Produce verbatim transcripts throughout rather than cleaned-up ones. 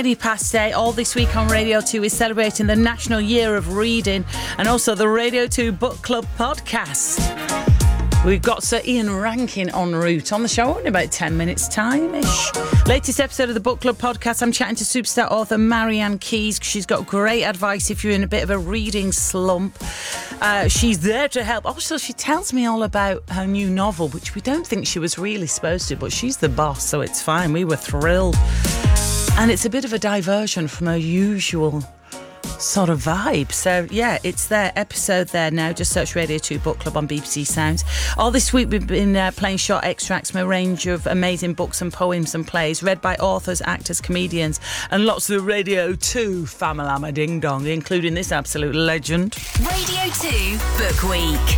twenty past eight. All this week on Radio two is celebrating the National Year of Reading and also the Radio two Book Club podcast. We've got Sir Ian Rankin en route on the show in about ten minutes time-ish. Latest episode of the Book Club podcast, I'm chatting to superstar author Marianne Keyes. She's got great advice if you're in a bit of a reading slump. Uh, she's there to help. Also, she tells me all about her new novel, which we don't think she was really supposed to, but she's the boss, so it's fine. We were thrilled. And it's a bit of a diversion from her usual sort of vibe. So yeah, it's their episode there now. Just search Radio two Book Club on B B C Sounds. All this week we've been uh, playing short extracts from a range of amazing books and poems and plays read by authors, actors, comedians and lots of the Radio two family ding dong, including this absolute legend. Radio two Book Week.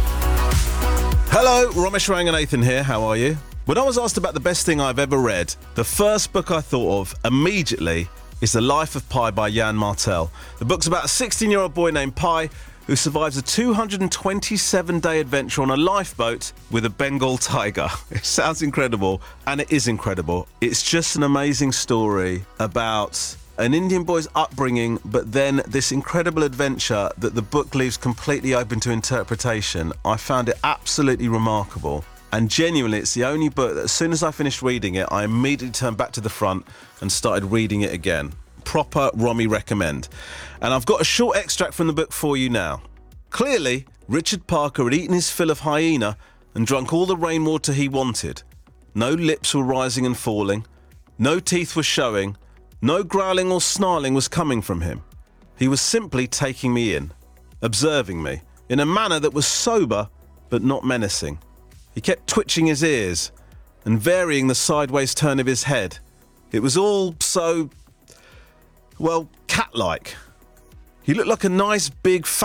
Hello, Romesh Ranganathan here. How are you? When I was asked about the best thing I've ever read, the first book I thought of immediately is The Life of Pi by Jan Martel. The book's about a sixteen-year-old boy named Pi who survives a two hundred twenty-seven day adventure on a lifeboat with a Bengal tiger. It sounds incredible, and it is incredible. It's just an amazing story about an Indian boy's upbringing, but then this incredible adventure that the book leaves completely open to interpretation. I found it absolutely remarkable. And genuinely, it's the only book that as soon as I finished reading it, I immediately turned back to the front and started reading it again. Proper Romy recommend. And I've got a short extract from the book for you now. Clearly, Richard Parker had eaten his fill of hyena and drunk all the rainwater he wanted. No lips were rising and falling. No teeth were showing. No growling or snarling was coming from him. He was simply taking me in, observing me, in a manner that was sober but not menacing. He kept twitching his ears and varying the sideways turn of his head. It was all so, well, cat-like. He looked like a nice, big, fat